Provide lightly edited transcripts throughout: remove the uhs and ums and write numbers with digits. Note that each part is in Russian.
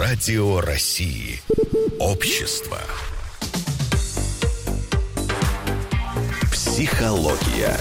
Радио России. Общество. Психология.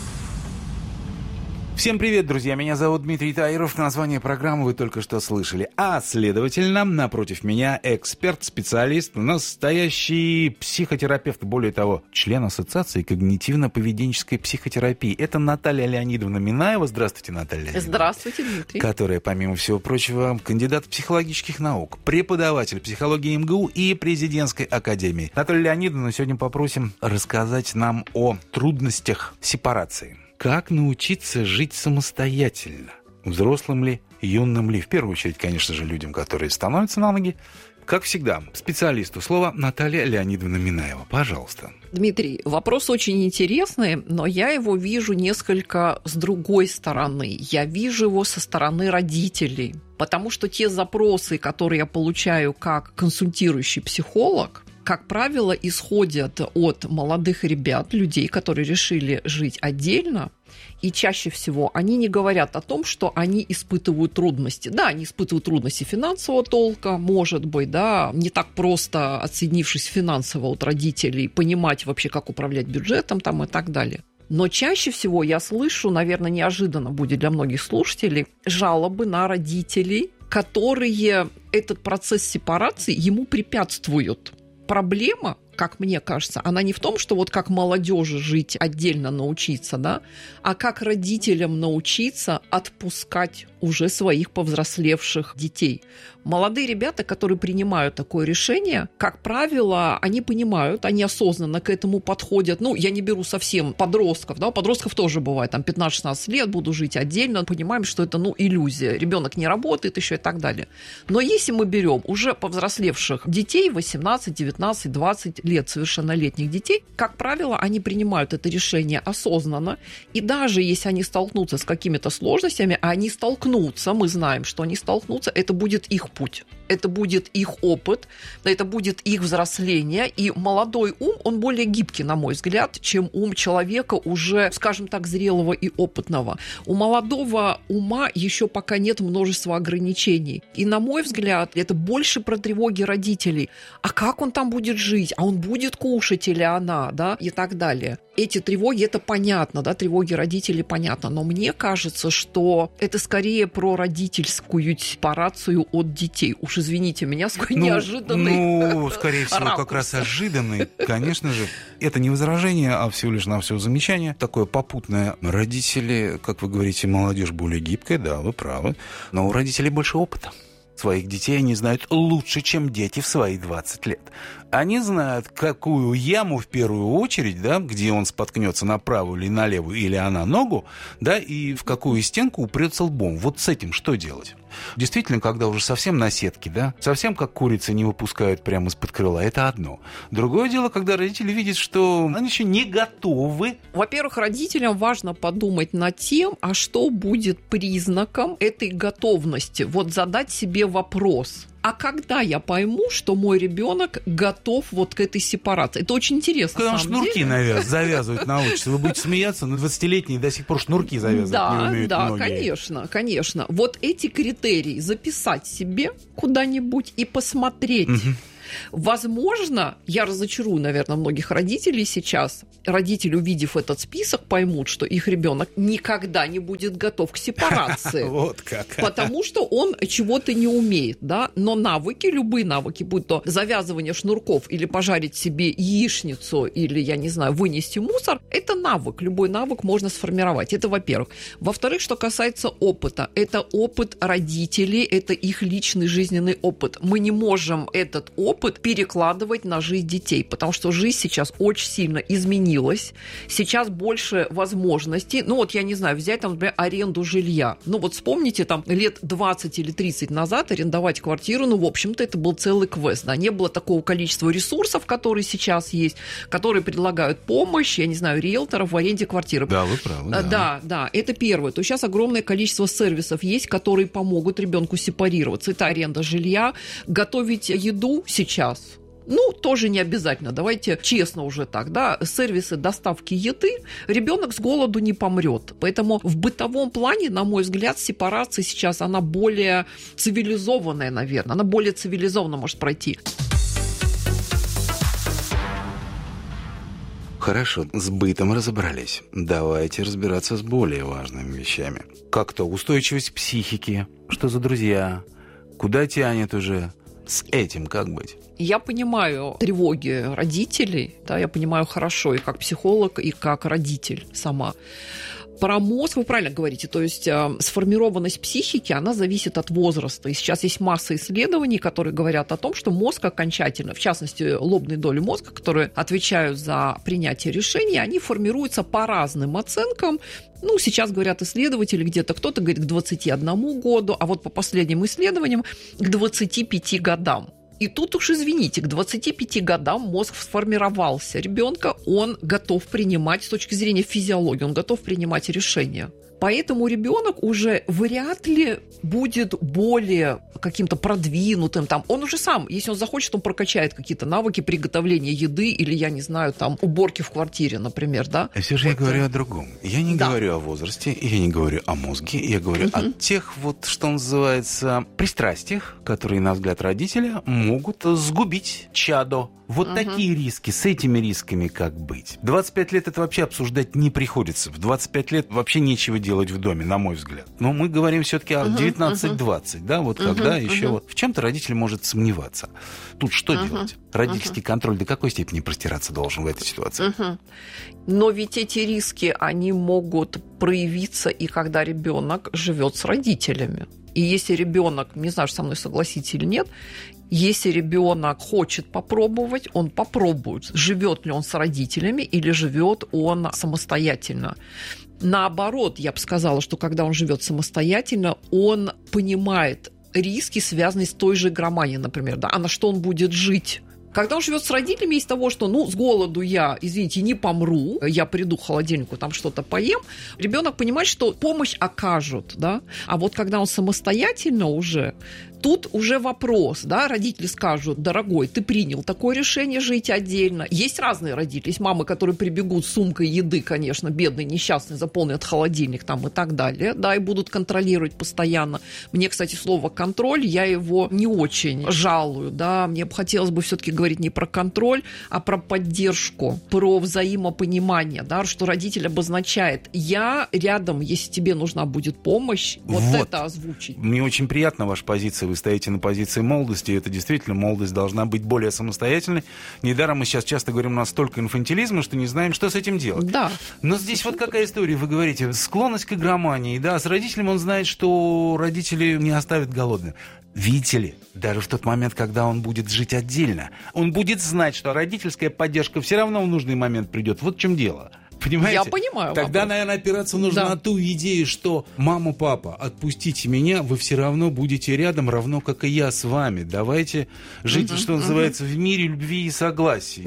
Всем привет, друзья! Меня зовут Дмитрий Таиров. Название программы вы только что слышали. А, следовательно, напротив меня эксперт, специалист, настоящий психотерапевт, более того, член Ассоциации когнитивно-поведенческой психотерапии. Это Наталья Леонидовна Минаева. Здравствуйте, Наталья Леонидовна. Здравствуйте, Дмитрий. Которая, помимо всего прочего, кандидат психологических наук, преподаватель психологии МГУ и президентской академии. Наталья Леонидовна, сегодня попросим рассказать нам о трудностях сепарации. Как научиться жить самостоятельно? Взрослым ли, юным ли? В первую очередь, конечно же, людям, которые становятся на ноги. Как всегда, специалисту слова Наталья Леонидовна Минаева. Пожалуйста. Дмитрий, вопрос очень интересный, но я его вижу несколько с другой стороны. Я вижу его со стороны родителей. Потому что те запросы, которые я получаю как консультирующий психолог, как правило, исходят от молодых ребят, людей, которые решили жить отдельно, и чаще всего они не говорят о том, что они испытывают трудности. Да, они испытывают трудности финансового толка, может быть, да, не так просто, отсоединившись финансово от родителей, понимать вообще, как управлять бюджетом там, и так далее. Но чаще всего я слышу, наверное, неожиданно будет для многих слушателей, жалобы на родителей, которые этот процесс сепарации ему препятствуют. Проблема, как мне кажется, она не в том, что вот как молодежи жить отдельно научиться, да, а как родителям научиться отпускать уже своих повзрослевших детей. Молодые ребята, которые принимают такое решение, как правило, они понимают, они осознанно к этому подходят. Ну, я не беру совсем подростков, да, у подростков тоже бывает, там 15-16 лет буду жить отдельно, понимаем, что это, иллюзия, ребенок не работает еще и так далее. Но если мы берем уже повзрослевших детей, 18, 19, 20 лет, совершеннолетних детей, как правило, они принимают это решение осознанно, и даже если они столкнутся с какими-то сложностями, а они столкнутся, мы знаем, что они столкнутся, это будет их путь. Это будет их опыт, это будет их взросление. И молодой ум, он более гибкий, на мой взгляд, чем ум человека уже, скажем так, зрелого и опытного. У молодого ума еще пока нет множества ограничений. И, на мой взгляд, это больше про тревоги родителей. А как он там будет жить? А он будет кушать или она? Да? И так далее. Эти тревоги, это понятно, да, тревоги родителей понятно. Но мне кажется, что это скорее про родительскую сепарацию от детей. Уж извините меня, сколь неожиданный скорее всего, ракурс. как раз ожиданный. Конечно же, это не возражение, а всего лишь навсего замечание. Такое попутное. Родители, как вы говорите, молодежь более гибкая, да, вы правы. Но у родителей больше опыта. Своих детей они знают лучше, чем дети в свои 20 лет. Они знают, какую яму в первую очередь, да, где он споткнется на правую или на левую, или она ногу, да, и в какую стенку упрется лбом. Вот с этим что делать? Действительно, когда уже совсем на сетке, да, совсем как курицы не выпускают прямо из-под крыла, это одно. Другое дело, когда родители видят, что они еще не готовы. Во-первых, родителям важно подумать над тем, а что будет признаком этой готовности. Вот задать себе вопрос. А когда я пойму, что мой ребенок готов вот к этой сепарации? Это очень интересно. Когда он на самом шнурки деле. завязывать научится. Вы будете смеяться, но 20-летние до сих пор шнурки завязывать не умеют многие. Да, конечно. Вот эти критерии записать себе куда-нибудь и посмотреть. Возможно, я разочарую, наверное, многих родителей сейчас. Родители, увидев этот список, поймут, что их ребенок никогда не будет готов к сепарации. Вот как. Потому что он чего-то не умеет, да. Но навыки, любые навыки, будь то завязывание шнурков или пожарить себе яичницу, или, я не знаю, вынести мусор, это навык. Любой навык можно сформировать. Это во-первых. Во-вторых, что касается опыта. Это опыт родителей, это их личный жизненный опыт. Мы не можем этот опыт перекладывать на жизнь детей, потому что жизнь сейчас очень сильно изменилась. Сейчас больше возможностей. Я не знаю, взять там, например, аренду жилья. Вспомните, там, лет 20 или 30 назад арендовать квартиру, в общем-то, это был целый квест, да, не было такого количества ресурсов, которые сейчас есть, которые предлагают помощь, я не знаю, риэлторов в аренде квартиры. Да, вы правы. Да, это первое. То сейчас огромное количество сервисов есть, которые помогут ребенку сепарироваться. Это аренда жилья, готовить еду сейчас. Ну, тоже не обязательно. Давайте честно уже так, да, сервисы доставки еды, ребенок с голоду не помрет. Поэтому в бытовом плане, на мой взгляд, сепарация сейчас, она более цивилизованная, наверное. Она более цивилизованно может пройти. Хорошо, с бытом разобрались. Давайте разбираться с более важными вещами. Как-то устойчивость психики. Что за друзья? Куда тянет уже? С этим как быть? Я понимаю тревоги родителей, да, я понимаю хорошо и как психолог, и как родитель сама. Про мозг вы правильно говорите, то есть сформированность психики, она зависит от возраста. И сейчас есть масса исследований, которые говорят о том, что мозг окончательно, в частности, лобные доли мозга, которые отвечают за принятие решений, они формируются по разным оценкам. Ну, сейчас говорят исследователи, где-то кто-то говорит к 21 году, а вот по последним исследованиям к 25 годам. И тут уж, извините, к 25 годам мозг сформировался ребенка, он готов принимать, с точки зрения физиологии, он готов принимать решения. Поэтому ребенок уже вряд ли будет более каким-то продвинутым. Там. Он уже сам, если он захочет, он прокачает какие-то навыки приготовления еды или, я не знаю, там, уборки в квартире, например, да? Все же вот. Я говорю о другом. Я не говорю о возрасте, я не говорю о мозге, я говорю о тех, вот, что называется, пристрастиях, которые, на взгляд родителя, могут сгубить чадо. Вот такие риски, с этими рисками как быть? 25 лет это вообще обсуждать не приходится. В 25 лет вообще нечего делать в доме, на мой взгляд. Но мы говорим все-таки о 19-20, да, вот когда еще вот в чем-то родитель может сомневаться. Тут что делать? Родительский контроль до какой степени простираться должен в этой ситуации? Но ведь эти риски, они могут проявиться и когда ребенок живет с родителями. И если ребенок, не знаю, со мной согласитесь или нет, если ребенок хочет попробовать, он попробует. Живет ли он с родителями или живет он самостоятельно. Наоборот, я бы сказала, что когда он живет самостоятельно, он понимает риски, связанные с той же игроманией, например, да, а на что он будет жить. Когда он живет с родителями, из того, что, с голоду я, извините, не помру, я приду к холодильнику, там что-то поем, ребенок понимает, что помощь окажут, да. А вот когда он самостоятельно уже, тут уже вопрос, да, родители скажут: дорогой, ты принял такое решение жить отдельно. Есть разные родители, есть мамы, которые прибегут с сумкой еды, конечно, бедные, несчастные, заполнят холодильник там и так далее, да, и будут контролировать постоянно. Мне, кстати, слово «контроль», я его не очень жалую, да, мне бы хотелось бы все-таки говорить не про контроль, а про поддержку, про взаимопонимание, да, что родитель обозначает: я рядом, если тебе нужна будет помощь, вот это озвучить. Мне очень приятна ваша позиция. Вы стоите на позиции молодости, и это действительно, молодость должна быть более самостоятельной. Недаром мы сейчас часто говорим, у нас столько инфантилизма, что не знаем, что с этим делать. Да. Но здесь вот какая история, вы говорите, склонность к игромании, да, с родителем он знает, что родители не оставят голодным. Видите ли, даже в тот момент, когда он будет жить отдельно, он будет знать, что родительская поддержка все равно в нужный момент придет. Вот в чем дело. Понимаете? Я понимаю. Тогда, наверное, опираться нужно на ту идею, что мама, папа, отпустите меня, вы все равно будете рядом, равно как и я с вами. Давайте жить, что называется, в мире любви и согласия.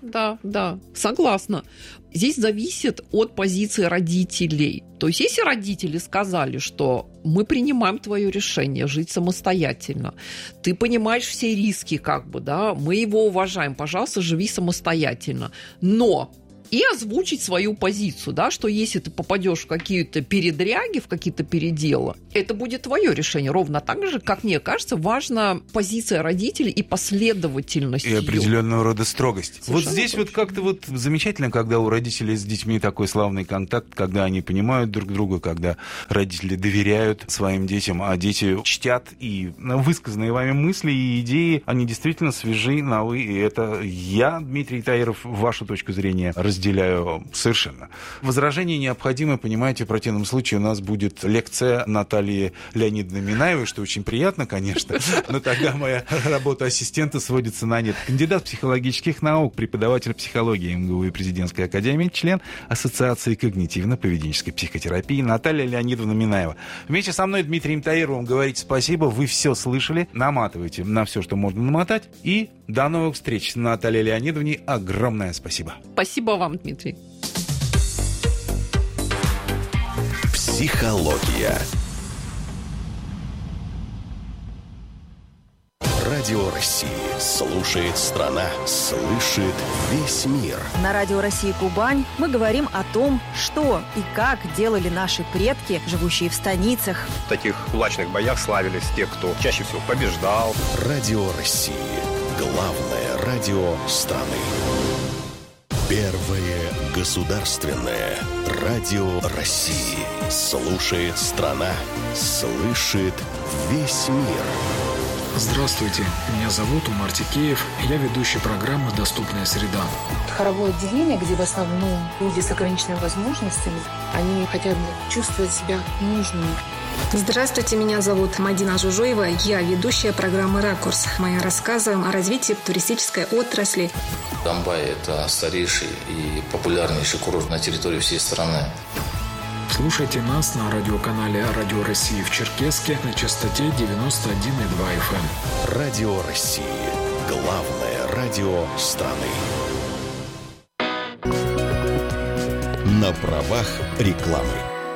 Да, согласна. Здесь зависит от позиции родителей. То есть, если родители сказали, что мы принимаем твое решение жить самостоятельно, ты понимаешь все риски, мы его уважаем, пожалуйста, живи самостоятельно. Но и озвучить свою позицию, да, что если ты попадешь в какие-то передряги, в какие-то переделы, это будет твое решение. Ровно так же, как мне кажется, важна позиция родителей и последовательность. И определенного рода строгость. Совершенно вот здесь точно. вот как-то вот замечательно, когда у родителей с детьми такой славный контакт, когда они понимают друг друга, когда родители доверяют своим детям, а дети чтят и высказанные вами мысли и идеи, они действительно свежи, новые. И это я, Дмитрий Таиров, вашу точку зрения разделяю совершенно. Возражения необходимы, понимаете, в противном случае у нас будет лекция Натальи Леонидовны Минаевой, что очень приятно, конечно, но тогда моя работа ассистента сводится на нет. Кандидат психологических наук, преподаватель психологии МГУ и Президентской академии, член Ассоциации когнитивно-поведенческой психотерапии Наталья Леонидовна Минаева. Вместе со мной, Дмитрием Таировым, говорите спасибо, вы все слышали, наматывайте на все, что можно намотать, и до новых встреч. Наталье Леонидовне огромное спасибо. Спасибо вам, Дмитрий. Психология. Радио России. Слушает страна, слышит весь мир. На Радио России Кубань мы говорим о том, что и как делали наши предки, живущие в станицах. В таких кулачных боях славились те, кто чаще всего побеждал. Радио России. Главное радио страны. Первое государственное радио России. Слушает страна, слышит весь мир. Здравствуйте, меня зовут Умар Тикеев, я ведущий программы «Доступная среда». Хоровое отделение, где в основном люди с ограниченными возможностями, они хотят чувствовать себя нужными. Здравствуйте, меня зовут Мадина Жужоева, я ведущая программы «Ракурс». Мы рассказываем о развитии туристической отрасли. Домбай – это старейший и популярнейший курорт на территории всей страны. Слушайте нас на радиоканале «Радио России» в Черкесске на частоте 91,2 FM. Радио России. Главное радио страны. На правах рекламы.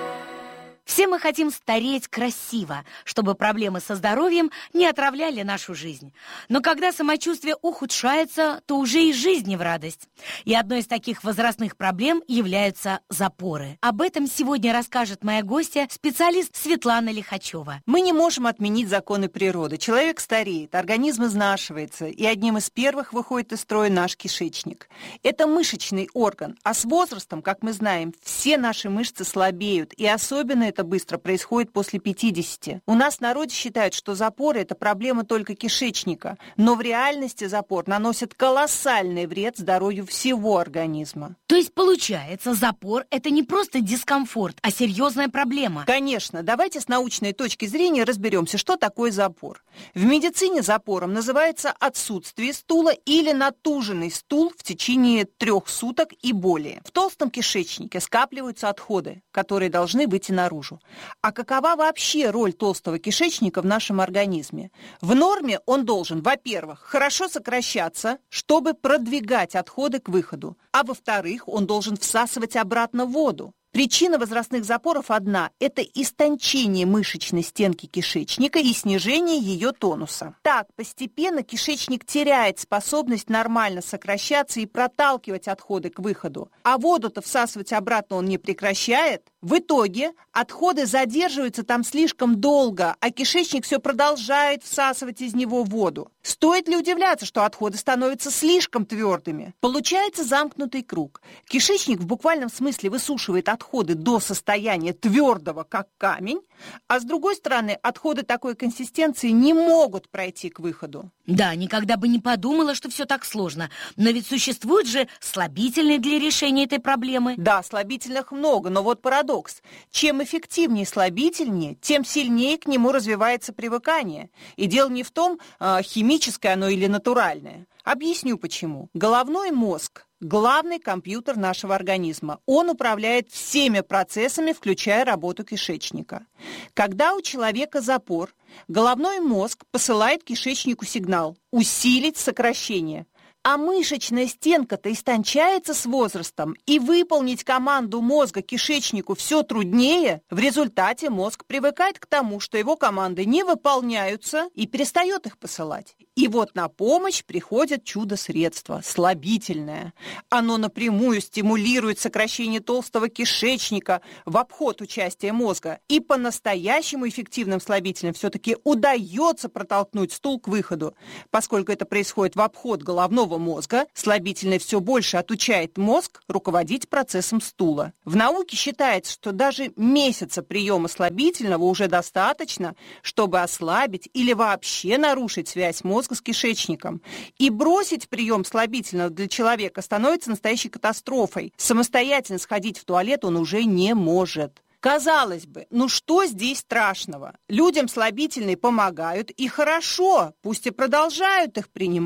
Все мы хотим стареть красиво, чтобы проблемы со здоровьем не отравляли нашу жизнь. Но когда самочувствие ухудшается, то уже и жизнь не в радость. И одной из таких возрастных проблем являются запоры. Об этом сегодня расскажет моя гостья, специалист Светлана Лихачева. Мы не можем отменить законы природы. Человек стареет, организм изнашивается, и одним из первых выходит из строя наш кишечник. Это мышечный орган, а с возрастом, как мы знаем, все наши мышцы слабеют, и особенно это быстро происходит после 50. У нас в народе считают, что запоры – это проблема только кишечника, но в реальности запор наносит колоссальный вред здоровью всего организма. То есть, получается, запор – это не просто дискомфорт, а серьезная проблема? Конечно. Давайте с научной точки зрения разберемся, что такое запор. В медицине запором называется отсутствие стула или натуженный стул в течение 3 суток и более. В толстом кишечнике скапливаются отходы, которые должны выйти наружу. А какова вообще роль толстого кишечника в нашем организме? В норме он должен, во-первых, хорошо сокращаться, чтобы продвигать отходы к выходу, а во-вторых, он должен всасывать обратно воду. Причина возрастных запоров одна – это истончение мышечной стенки кишечника и снижение ее тонуса. Так, постепенно кишечник теряет способность нормально сокращаться и проталкивать отходы к выходу. А воду-то всасывать обратно он не прекращает. В итоге отходы задерживаются там слишком долго, а кишечник все продолжает всасывать из него воду. Стоит ли удивляться, что отходы становятся слишком твердыми? Получается замкнутый круг. Кишечник в буквальном смысле высушивает отходы до состояния твердого, как камень, а с другой стороны, отходы такой консистенции не могут пройти к выходу. Да, никогда бы не подумала, что все так сложно. Но ведь существуют же слабительные для решения этой проблемы. Да, слабительных много, но вот парадокс. Чем эффективнее слабительнее, тем сильнее к нему развивается привыкание. И дело не в том, химическое оно или натуральное. Объясню почему. Головной мозг – главный компьютер нашего организма. Он управляет всеми процессами, включая работу кишечника. Когда у человека запор, головной мозг посылает кишечнику сигнал – усилить сокращение. А мышечная стенка-то истончается с возрастом, и выполнить команду мозга кишечнику все труднее. В результате мозг привыкает к тому, что его команды не выполняются, и перестает их посылать. И вот на помощь приходит чудо-средство – слабительное. Оно напрямую стимулирует сокращение толстого кишечника в обход участия мозга. И по-настоящему эффективным слабителем все-таки удается протолкнуть стул к выходу. Поскольку это происходит в обход головного мозга, слабительное все больше отучает мозг руководить процессом стула. В науке считается, что даже месяца приема слабительного уже достаточно, чтобы ослабить или вообще нарушить связь мозга с кишечником. И бросить прием слабительного для человека становится настоящей катастрофой. Самостоятельно сходить в туалет он уже не может. Казалось бы, ну что здесь страшного? Людям слабительные помогают, и хорошо, пусть и продолжают их принимать.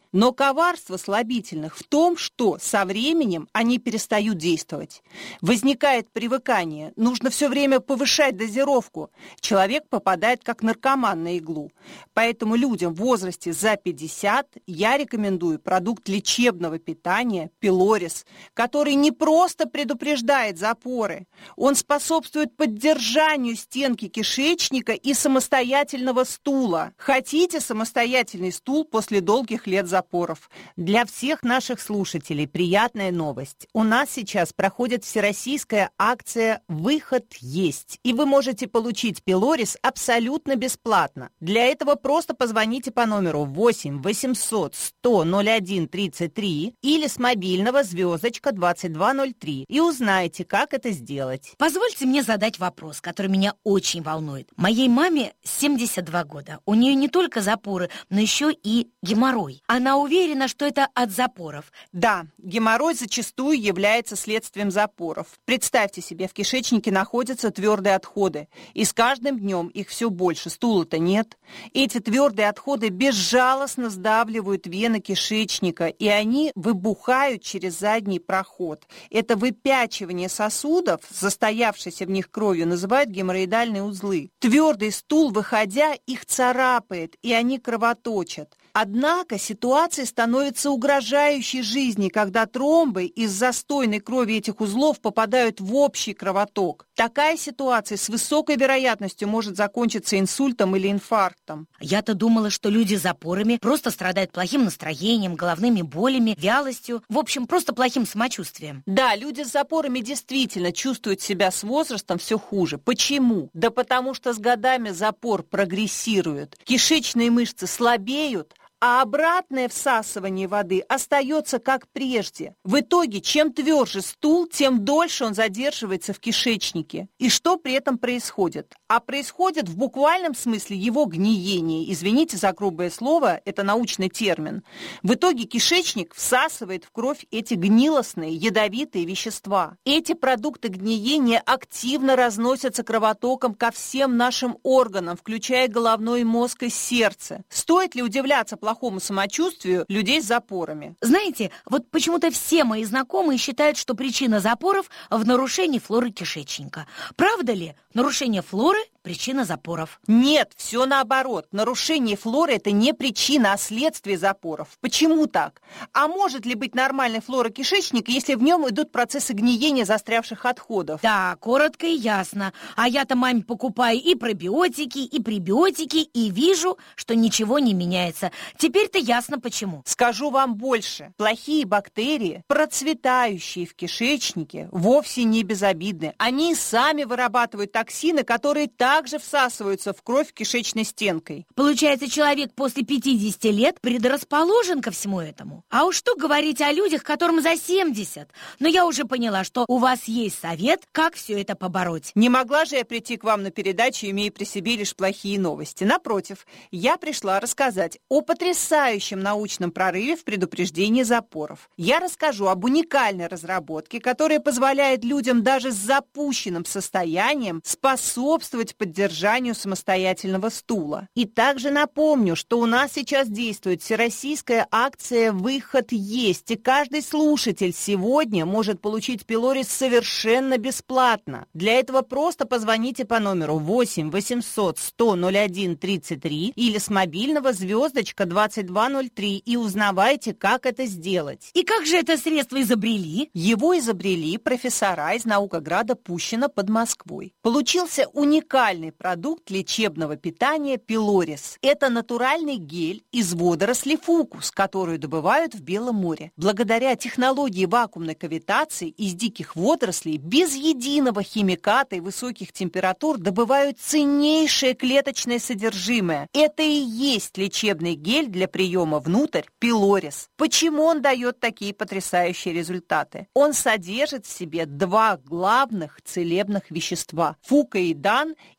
Но коварство слабительных в том, что со временем они перестают действовать. Возникает привыкание, нужно все время повышать дозировку. Человек попадает как наркоман на иглу. Поэтому людям в возрасте за 50 я рекомендую продукт лечебного питания Пилорис, который не просто предупреждает запоры, он способствует поддержанию стенки кишечника и самостоятельного стула. Хотите самостоятельный стул после долгих лет запоров? Для всех наших слушателей приятная новость. У нас сейчас проходит всероссийская акция «Выход есть», и вы можете получить Пилорис абсолютно бесплатно. Для этого просто позвоните по номеру 8 800 100 01 33 или с мобильного звездочка 2203 и узнайте, как это сделать. Позвольте мне задать вопрос, который меня очень волнует. Моей маме 72 года. У нее не только запоры, но еще и геморрой. Она уверена, что это от запоров. Да, геморрой зачастую является следствием запоров. Представьте себе, в кишечнике находятся твердые отходы, и с каждым днем их все больше, стула-то нет. Эти твердые отходы безжалостно сдавливают вены кишечника, и они выбухают через задний проход. Это выпячивание сосудов, застоявшейся в них кровью, называют геморроидальные узлы. Твердый стул, выходя, их царапает, и они кровоточат. Однако ситуация становится угрожающей жизни, когда тромбы из застойной крови этих узлов попадают в общий кровоток. Такая ситуация с высокой вероятностью может закончиться инсультом или инфарктом. Я-то думала, что люди с запорами просто страдают плохим настроением, головными болями, вялостью, в общем, просто плохим самочувствием. Да, люди с запорами действительно чувствуют себя с возрастом все хуже. Почему? Да потому что с годами запор прогрессирует. Кишечные мышцы слабеют, а обратное всасывание воды остается как прежде. В итоге, чем тверже стул, тем дольше он задерживается в кишечнике. И что при этом происходит? А происходит в буквальном смысле его гниение. Извините за грубое слово, это научный термин. В итоге кишечник всасывает в кровь эти гнилостные, ядовитые вещества. Эти продукты гниения активно разносятся кровотоком ко всем нашим органам, включая головной мозг и сердце. Стоит ли удивляться плохому самочувствию людей с запорами? Знаете, вот почему-то все мои знакомые считают, что причина запоров в нарушении флоры кишечника. Правда ли? Нарушение флоры – причина запоров. Нет, все наоборот. Нарушение флоры – это не причина, а следствие запоров. Почему так? А может ли быть нормальной флора кишечника, если в нем идут процессы гниения застрявших отходов? Да, коротко и ясно. А я-то маме покупаю и пробиотики, и пребиотики, и вижу, что ничего не меняется. Теперь-то ясно почему. Скажу вам больше. Плохие бактерии, процветающие в кишечнике, вовсе не безобидны. Они сами вырабатывают токсины, которые также всасываются в кровь кишечной стенкой. Получается, человек после 50 лет предрасположен ко всему этому. А уж что говорить о людях, которым за 70. Но я уже поняла, что у вас есть совет, как все это побороть. Не могла же я прийти к вам на передачу, имея при себе лишь плохие новости. Напротив, я пришла рассказать о потрясающем научном прорыве в предупреждении запоров. Я расскажу об уникальной разработке, которая позволяет людям даже с запущенным состоянием способствовать поддержанию самостоятельного стула. И также напомню, что у нас сейчас действует всероссийская акция «Выход есть», и каждый слушатель сегодня может получить Пилорис совершенно бесплатно. Для этого просто позвоните по номеру 8 800 100 01 33 или с мобильного звездочка 2203 и узнавайте, как это сделать. И как же это средство изобрели? Его изобрели профессора из Наукограда Пущино под Москвой. Получился уникальный продукт лечебного питания Пилорис. Это натуральный гель из водорослей фукус, которую добывают в Белом море. Благодаря технологии вакуумной кавитации из диких водорослей без единого химиката и высоких температур добывают ценнейшее клеточное содержимое. Это и есть лечебный гель для приема внутрь Пилорис. Почему он дает такие потрясающие результаты? Он содержит в себе два главных целебных вещества – фукоидан